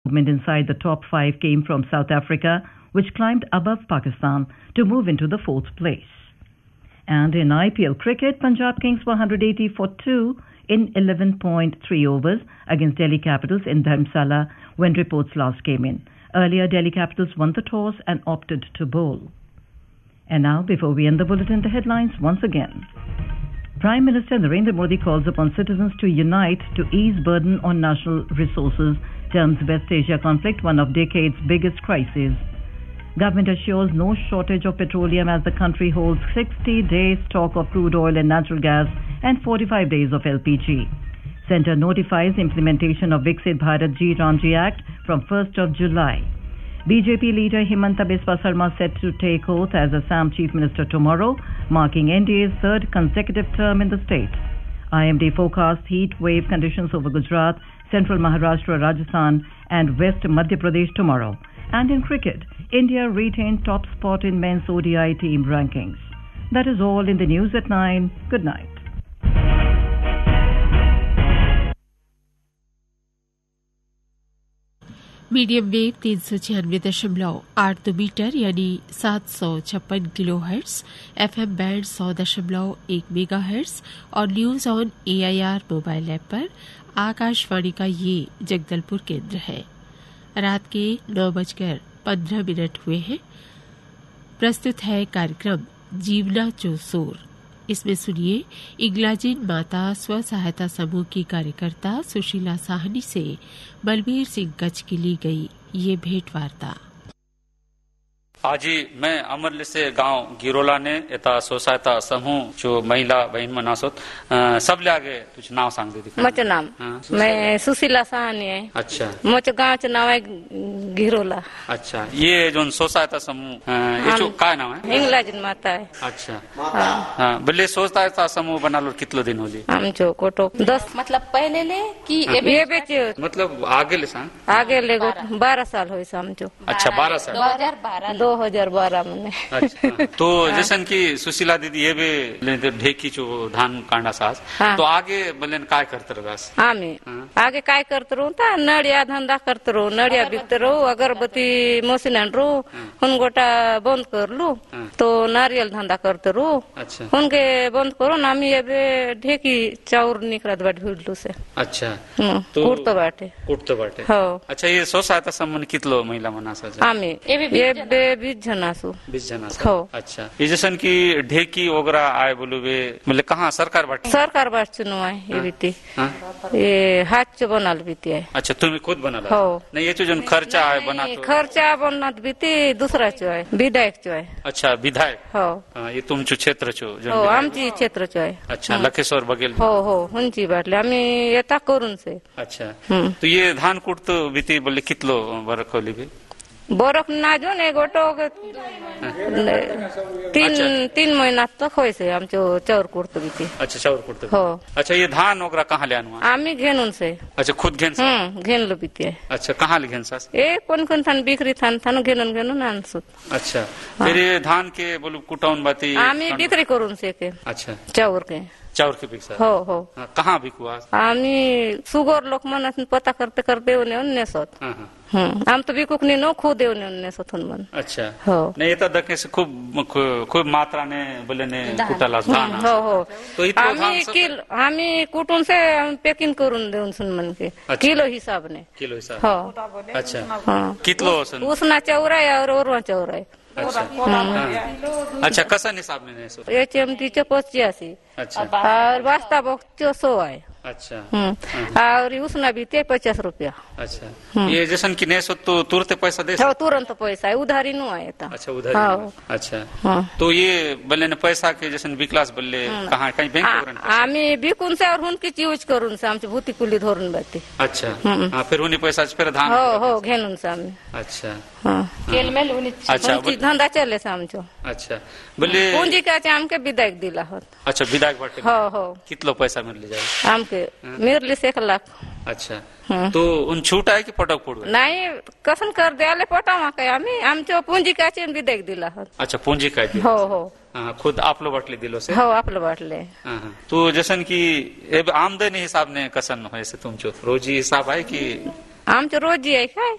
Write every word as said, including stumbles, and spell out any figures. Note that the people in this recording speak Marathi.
Movement inside the top five came from South Africa, which climbed above Pakistan to move into the fourth place. And in I P L cricket, Punjab Kings were one hundred eighty for two in eleven point three overs against Delhi Capitals in Dharamsala when reports last came in. Earlier, Delhi Capitals won the toss and opted to bowl. And now, before we end the bulletin, the headlines once again. Prime Minister Narendra Modi calls upon citizens to unite to ease burden on national resources, terms West Asia conflict one of decade's biggest crises. Government assures no shortage of petroleum as the country holds sixty days stock of crude oil and natural gas and forty-five days of L P G. Centre notifies implementation of Viksit Bharat G Ramji Act from first of July. B J P leader Himanta Biswa Sarma set to take oath as Assam Chief Minister tomorrow, marking N D A's third consecutive term in the state. I M D forecasts heat wave conditions over Gujarat, central Maharashtra, Rajasthan and West Madhya Pradesh tomorrow. And in cricket, India retained top spot in men's O D I team rankings. That is all in the news at nine. Good night. Medium wave तीन सौ छियानवे दशमलव आठ दो मीटर यानी सात सौ छप्पन किलो हर्ट्स, एफएम बैंड सौ दशमलव एक मेगा हर्ट्स और news on AIR mobile app पर आकाशवाणी का ये जगदलपुर केंद्र है। रात के नौ बजकर पंद्रह मिनट हुए हैं। प्रस्तुत है कार्यक्रम जीवना चौसोर। इसमें सुनिए इग्लाजिन माता स्व सहायता समूह की कार्यकर्ता सुशीला साहनी से बलबीर सिंह गच की ली गई ये भेंट वार्ता। आज मैं अमरली से गांव गिरोला ने येता स्वसहायता समूह जो महिला बहन मनासोत सब ले आगे तुझ नाव सांग दे दिखा। मच नाम मैं सुशीला साहनी है। अच्छा मच गांव च नाव है गिरोला। अच्छा ये जो स्वसहायता समूह ये जो काय नाम है? इंग्लाजिन माता है। अच्छा हाँ बल्ले स्वसहायता समूह बना लो कितलो दिन होली? हम जो कोटो दस मतलब पहले ले कि ये बेचे मतलब आगे ले सांग आगे ले बारह साल हो समझो। अच्छा बारह साल दो हजार बारह दो हजार बारह में। अच्छा तो जैसन की सुशीला दीदी ये भी ढेकी जो धान कांडा सास हाँ। तो आगे बल्ले काय करते रहास? आमी हाँ। आगे काय करते रहूं था नड़िया धंधा करते रहूं नड़िया बिकते रहूं अगरबत्ती मशीन रहूं उन गोटा बंद कर लू तो नारियल धंधा करते रहूं। अच्छा उनके बंद करो नामी ये ढेकी चाउर निकलत बाट भिड़लू से। अच्छा तो कुटतो बाटे कुटतो बाटे हाँ। अच्छा ये स्व सहायता समूह कितलो महिला मनासा? आमी ये बीस जनासु बीस जनासु हो। अच्छा ये जैसन की ढेकी वगैरह आए बोलो वे मतलब कहाँ सरकार बाट सरकार बाट चुनो है ये बीती ये हाथ से बनाल बीती है। अच्छा तुम्हें खुद बना ला? हो नहीं ये जो खर्चा है बना तो खर्चा बना बीती दूसरा चो है विधायक चो है। अच्छा विधायक हो ये तुम चो क्षेत्र चो जो आमची क्षेत्र चो है। अच्छा लखेश्वर बघेल हो हो हुंची बाटले आम्ही येता करून से। अच्छा तो ये धान कुट तो बीती बोले कितलो बरख होली भी बरफ ना जो ने गोटो तीन अच्छा। तीन महीना तक होय से आमचो चाउर कुटतो बीती। अच्छा चाउर कुटतो हो। अच्छा ये धान वगैरह कहाँ ले आनु? आम्ही घेनून से। अच्छा खुद घेन से? हम्म घेन लो बीती है। अच्छा कहाँ ले घेन सास? ए कोन कोन थान बिक्री थान थान घेनून घेनून आनसुत। अच्छा फिर ये धान के बोलू कुटाउन बाती आम्ही बिक्री करून से के। अच्छा चाउर के चाउर के बिकसा हो हो कहाँ बिकवा? आम्ही सुगोर लोक मन पता करते करते उन्हें उन्हें सोत हम तो बिकुक नहीं नो खुद उन्हें सोथन मन। अच्छा हो नहीं तो दके से खूब खूब मात्रा ने बोले ने कुटाला धान हो हो तो आम्ही किलो आम्ही कुटून से पैकिंग करून देऊन सुन मन के किलो हिसाब ने किलो हिसाब हो। अच्छा कितलो उसना चाउर है और औरवा चाउर है। अच्छा अच्छा कसा हिसाब में नहीं ये चमटी च पचासी। अच्छा और वास्ता बॉक्स सौ है। अच्छा और उसना भी ते पचास रुपया। अच्छा ये जैसन की नहीं सो तो तुरंत पैसा दे हो तुरंत पैसा है उधारी नो आए था। अच्छा उधारी हाँ। अच्छा हाँ। तो ये बल्ले ने पैसा के जैसन विकलास बल्ले कहाँ कहीं बैंक आम्ही बिकून से और उनकी यूज करून से आमची भूती कुली धरून बाती। अच्छा हाँ फिर उन्हीं पैसा फिर धान हो हो घेनून से आम्ही। अच्छा हाँ केल में उन्हीं अच्छा धंधा चले से आमचो। अच्छा बल्ले पूंजी का आमके विधायक दिला होत। अच्छा विधायक बाटे हो हो कितलो पैसा मिल जाए आमके मिरली से एक लाख। अच्छा तो उन छूट आहे की पटक पडू नाही कसन कर द्याले पटावा काय आम्ही आमच्या पूंजी काचे विधायक दिला होत। अच्छा पूंजी काय हो हो खुद आपलो बाटले दिलो से हो आपलो बाटले तो जसन की आमदनी हिसाब ने कसन होय से तुमचो रोजी हिसाब आहे की आमचो रोजी आहे काय